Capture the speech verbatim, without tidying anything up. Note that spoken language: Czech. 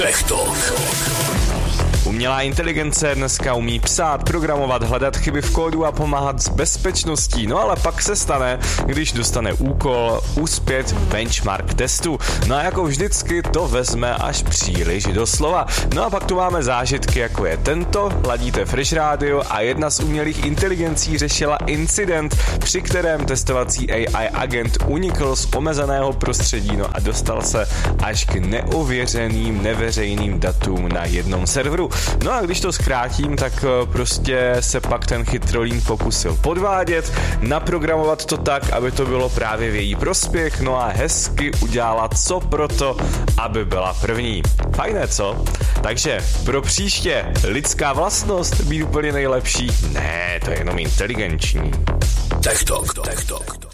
Tech Talk. Umělá inteligence dneska umí psát, programovat, hledat chyby v kódu a pomáhat s bezpečností. No ale pak se stane, když dostane úkol uspět benchmark testu. No a jako vždycky to vezme až příliš doslova. No a pak tu máme zážitky, jako je tento, ladíte Fresh Radio a jedna z umělých inteligencí řešila incident, při kterém testovací A I agent unikl z omezeného prostředí, no a dostal se až k neověřeným, neveřejným datům na jednom serveru. No a když to zkrátím, tak prostě se pak ten chytrolín pokusil podvádět, naprogramovat to tak, aby to bylo právě v její prospěch, no a hezky udělala co proto, aby byla první. Fajné, co? Takže pro příště lidská vlastnost být úplně nejlepší? Ne, to je jenom inteligenční. Tech Talk, Tech Talk.